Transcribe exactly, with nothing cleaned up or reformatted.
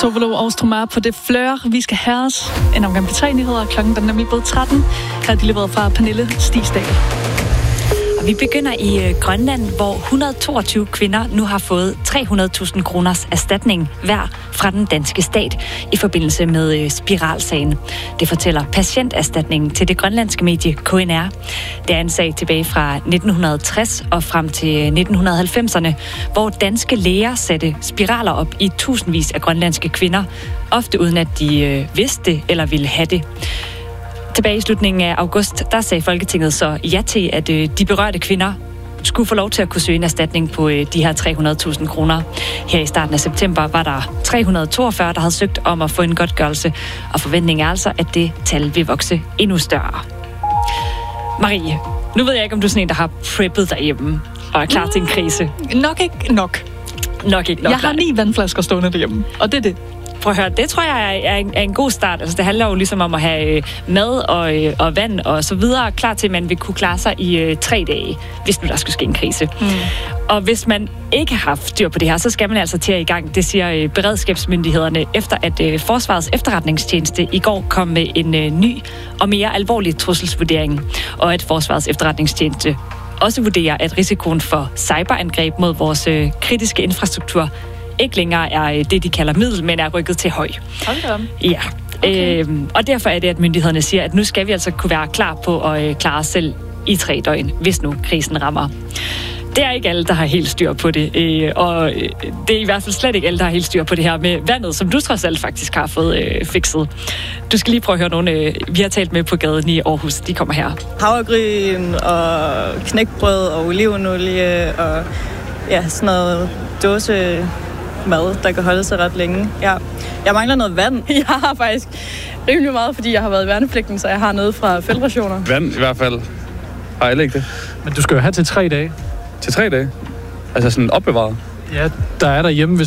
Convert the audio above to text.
Tovolo og Stromar på det flør. Vi skal have os en omgang på tre nyheder. Klokken er nemlig blevet tretten. Her er de leveret fra Pernille Stigsdal. Og vi begynder i øh, Grønland, hvor et hundrede og toogtyve kvinder nu har fået tre hundrede tusind kroners erstatning hver fra den danske stat i forbindelse med øh, spiralsagen. Det fortæller patienterstatningen til det grønlandske medie K N R. Det er en sag tilbage fra nitten tres og frem til nitten halvfemserne, hvor danske læger satte spiraler op i tusindvis af grønlandske kvinder, ofte uden at de øh, vidste det eller ville have det. Tilbage i slutningen af august, der sagde Folketinget så ja til, at øh, de berørte kvinder skulle få lov til at kunne søge en erstatning på øh, de her tre hundrede tusind kroner. Her i starten af september var der tre hundrede og toogfyrre, der havde søgt om at få en godtgørelse, og forventningen er altså, at det tal vil vokse endnu større. Marie, nu ved jeg ikke, om du er sådan en, der har preppet derhjemme og er klar mm, til en krise. Nok ikke nok. Nok ikke nok. Jeg har ni vandflasker stående derhjemme, og det er det. Prøv at høre, det tror jeg er en, er en god start. Altså, det handler jo ligesom om at have øh, mad og, øh, og vand og så videre klar til, at man vil kunne klare sig i øh, tre dage, hvis nu der skulle ske en krise. Mm. Og hvis man ikke har haft styr på det her, så skal man altså til at i gang. Det siger øh, beredskabsmyndighederne, efter at øh, Forsvarets efterretningstjeneste i går kom med en øh, ny og mere alvorlig trusselsvurdering, og at Forsvarets efterretningstjeneste også vurderer, at risikoen for cyberangreb mod vores øh, kritiske infrastruktur ikke længere er det, de kalder middel, men er rykket til høj. Okay. Ja. Okay. Øhm, og derfor er det, at myndighederne siger, at nu skal vi altså kunne være klar på at øh, klare os selv i tre døgn, hvis nu krisen rammer. Det er ikke alle, der har helt styr på det, øh, og øh, det er i hvert fald slet ikke alle, der har helt styr på det her med vandet, som du trods alt faktisk har fået øh, fikset. Du skal lige prøve at høre nogle, øh, vi har talt med på gaden i Aarhus. De kommer her. Havregryn og knækbrød og olivenolie og ja, sådan noget dåse mad, der kan holde sig ret længe. Ja. Jeg mangler noget vand. Jeg har faktisk rimelig meget, fordi jeg har været i værnepligten, så jeg har noget fra feltrationer. Vand i hvert fald. Har alle ikke det? Men du skal jo have til tre dage. Til tre dage? Altså sådan opbevaret? Ja, der er derhjemme, hvis